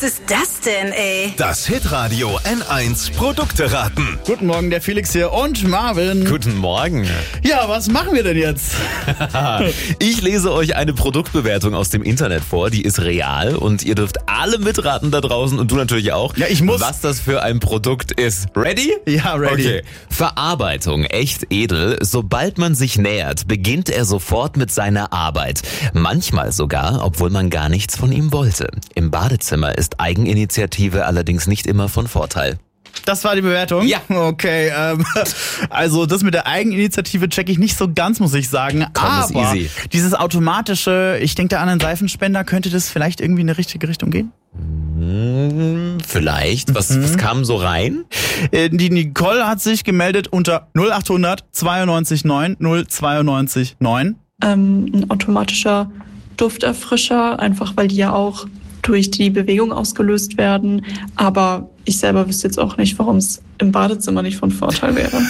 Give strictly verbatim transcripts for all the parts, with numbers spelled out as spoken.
Was ist das denn, ey? Das Hitradio N eins Produkte raten. Guten Morgen, der Felix hier und Marvin. Guten Morgen. Ja, was machen wir denn jetzt? Ich lese euch eine Produktbewertung aus dem Internet vor, die ist real und ihr dürft alle mitraten da draußen und du natürlich auch, Ja, ich muss. was das für ein Produkt ist. Ready? Ja, ready. Okay. Verarbeitung, echt edel. Sobald man sich nähert, beginnt er sofort mit seiner Arbeit. Manchmal sogar, obwohl man gar nichts von ihm wollte. Im Badezimmer ist Eigeninitiative allerdings nicht immer von Vorteil. Das war die Bewertung? Ja. Okay, ähm, also das mit der Eigeninitiative checke ich nicht so ganz, muss ich sagen. Komm, ist Aber easy. dieses automatische, ich denke da an einen Seifenspender, könnte das vielleicht irgendwie in eine richtige Richtung gehen? Hm, vielleicht. Was, was kam so rein? Äh, die Nicole hat sich gemeldet unter null achthundert zweiundneunzig neun null zweiundneunzig neun. Ähm, ein automatischer Dufterfrischer, einfach weil die ja auch durch die Bewegung ausgelöst werden. Aber ich selber wüsste jetzt auch nicht, warum es im Badezimmer nicht von Vorteil wäre.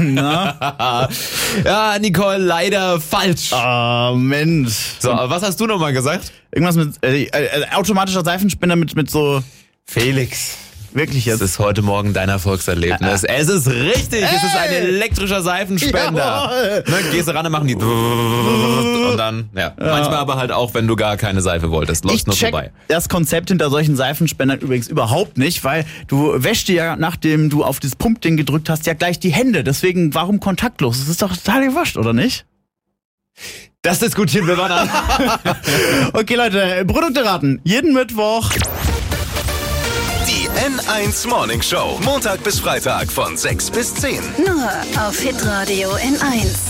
Ja, Nicole, leider falsch. Ah, Mensch. So, aber was hast du nochmal gesagt? Irgendwas mit äh, äh, automatischer Seifenspender mit, mit so, Felix. wirklich Das jetzt. ist heute Morgen dein Erfolgserlebnis. Es ist richtig, es ist ein elektrischer Seifenspender. Jawohl. Ne, gehst du ran, dann machen die und dann, ja. Manchmal aber halt auch, wenn du gar keine Seife wolltest, läuft Ich nur check vorbei. das Konzept hinter solchen Seifenspendern übrigens überhaupt nicht, weil du wäschst dir ja, nachdem du auf das Pumpding gedrückt hast, ja gleich die Hände. Deswegen, warum kontaktlos? Das ist doch total gewascht, oder nicht? Das diskutieren wir mal an. Okay, Leute, Produkte raten. Jeden Mittwoch. Die N eins Morning Show. Montag bis Freitag von sechs bis zehn. Nur auf Hitradio N eins.